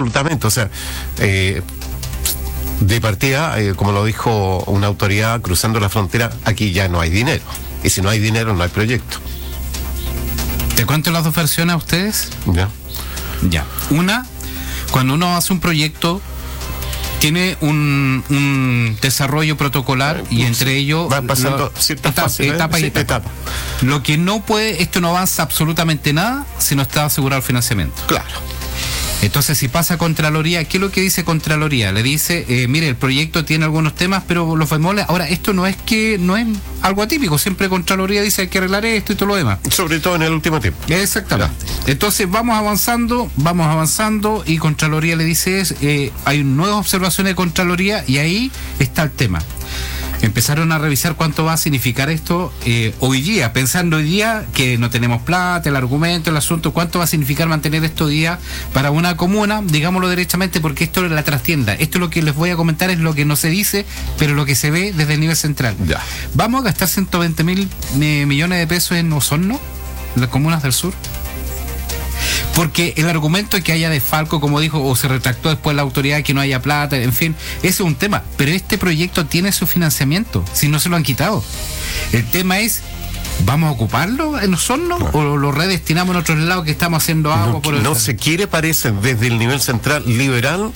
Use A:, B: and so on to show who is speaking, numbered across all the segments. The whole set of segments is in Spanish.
A: absolutamente. O sea, de partida, como lo dijo una autoridad cruzando la frontera, aquí ya no hay dinero. Y si no hay dinero, no hay proyecto.
B: ¿Te cuento las dos versiones a ustedes? Ya. Una, cuando uno hace un proyecto, tiene un desarrollo protocolar y entre ellos
A: van pasando ciertas fases,
B: etapas y etapas. Lo que no puede, esto no avanza absolutamente nada si no está asegurado el financiamiento.
A: Claro.
B: Entonces, si pasa a Contraloría, ¿qué es lo que dice Contraloría? Le dice, mire, el proyecto tiene algunos temas, pero los bemoles. Ahora, esto no es algo atípico. Siempre Contraloría dice hay que arreglar esto y todo lo demás.
A: Sobre todo en el último tiempo.
B: Exactamente. Ya. Entonces, vamos avanzando y Contraloría le dice, hay nuevas observaciones de Contraloría y ahí está el tema. Empezaron a revisar cuánto va a significar esto hoy día, pensando hoy día que no tenemos plata, el argumento, el asunto, cuánto va a significar mantener esto hoy día para una comuna, digámoslo derechamente, porque esto es la trastienda. Esto lo que les voy a comentar es lo que no se dice, pero lo que se ve desde el nivel central.
A: Ya.
B: Vamos a gastar 120.000 millones de pesos en Osorno, en las comunas del sur. Porque el argumento es que haya desfalco, como dijo, o se retractó después la autoridad, que no haya plata, en fin, ese es un tema. Pero este proyecto tiene su financiamiento, si no se lo han quitado. El tema es, ¿vamos a ocuparlo en Osorno o lo redestinamos en otros lados que estamos haciendo agua?
A: No se quiere, parece, desde el nivel central liberar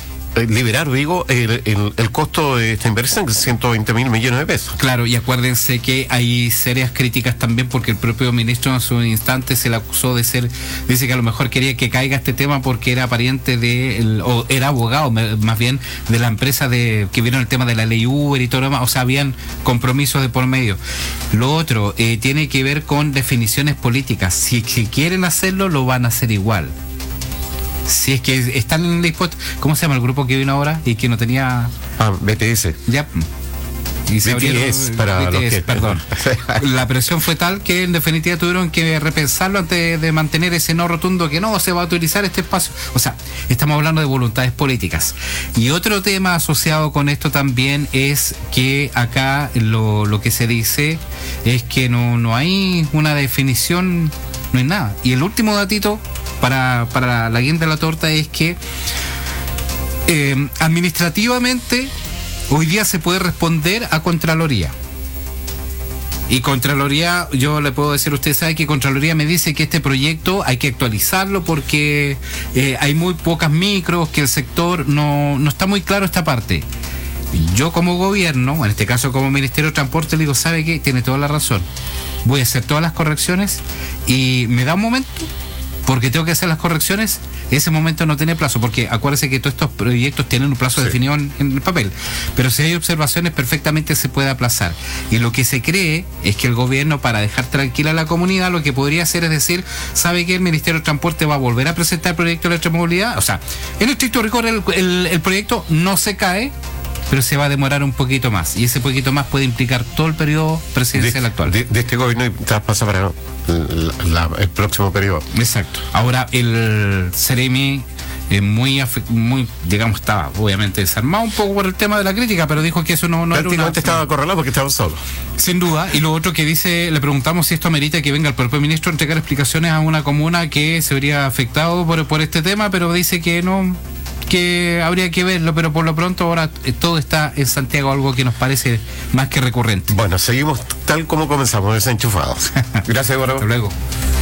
A: el costo de esta inversión, que es 120.000 millones de pesos.
B: Claro, y acuérdense que hay serias críticas también porque el propio ministro en su instante se le acusó de dice que a lo mejor quería que caiga este tema porque era pariente o era abogado más bien de la empresa que vieron el tema de la ley Uber y todo lo demás, o sea, habían compromisos de por medio. Lo otro tiene que ver con definiciones políticas. Si quieren hacerlo, lo van a hacer igual. Si es que están dispuestos. ¿Cómo se llama el grupo que vino ahora y que no tenía?
A: BTS.
B: Ya. Y se
A: BTS,
B: perdón. La presión fue tal que en definitiva tuvieron que repensarlo antes de mantener ese no rotundo que no se va a utilizar este espacio. O sea, estamos hablando de voluntades políticas. Y otro tema asociado con esto también es que acá lo que se dice es que no hay una definición, no hay nada. Y el último datito para la guinda de la torta es que administrativamente hoy día se puede responder a Contraloría. Y Contraloría, yo le puedo decir, usted sabe que Contraloría me dice que este proyecto hay que actualizarlo porque hay muy pocas micros, que el sector no está muy claro esta parte. Yo como gobierno, en este caso como Ministerio de Transporte, le digo, ¿sabe qué? Tiene toda la razón. Voy a hacer todas las correcciones y me da un momento, porque tengo que hacer las correcciones. Ese momento no tiene plazo, porque acuérdense que todos estos proyectos tienen un plazo definido en el papel, pero si hay observaciones perfectamente se puede aplazar. Y lo que se cree es que el gobierno, para dejar tranquila a la comunidad, lo que podría hacer es decir, ¿sabe que el Ministerio de Transporte va a volver a presentar el proyecto de electromovilidad? O sea, en estricto rigor el proyecto no se cae, pero se va a demorar un poquito más, y ese poquito más puede implicar todo el periodo presidencial actual. De este gobierno y traspasa para el próximo periodo. Exacto. Ahora, el Ceremi muy, digamos, estaba obviamente desarmado un poco por el tema de la crítica, pero dijo que eso no era prácticamente estaba acorralado porque estaba solo. Sin duda. Y lo otro que dice, le preguntamos si esto amerita que venga el propio ministro a entregar explicaciones a una comuna que se vería afectado por este tema, pero dice que no, que habría que verlo, pero por lo pronto ahora todo está en Santiago, algo que nos parece más que recurrente. Bueno, seguimos tal como comenzamos, desenchufados. Gracias, Eduardo. Hasta luego.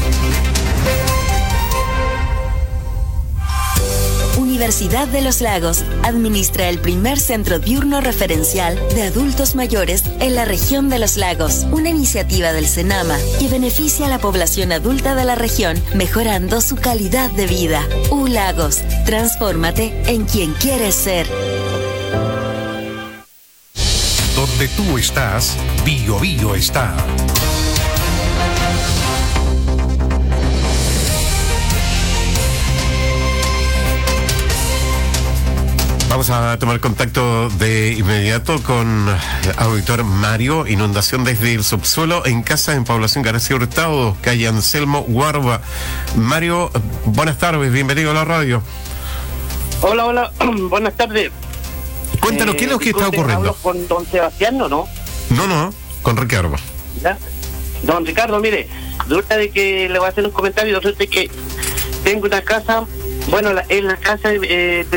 C: Universidad de los Lagos administra el primer centro diurno referencial de adultos mayores en la región de los lagos, una iniciativa del Senama que beneficia a la población adulta de la región, mejorando su calidad de vida. Lagos, transfórmate en quien quieres ser.
D: Donde tú estás, Bio Bio está.
A: Vamos a tomar contacto de inmediato con auditor Mario. Inundación desde el subsuelo en casa en población García Hurtado, calle Anselmo Guarba. Mario, buenas tardes, bienvenido a la radio.
E: Hola, buenas tardes.
A: Cuéntanos, ¿qué es lo que está ocurriendo?
E: ¿Hablo con don Sebastián o no?
A: No, con Ricardo.
E: ¿Ya? Don Ricardo, mire, resulta de que le voy a hacer un comentario, resulta de que tengo una casa, bueno, en la casa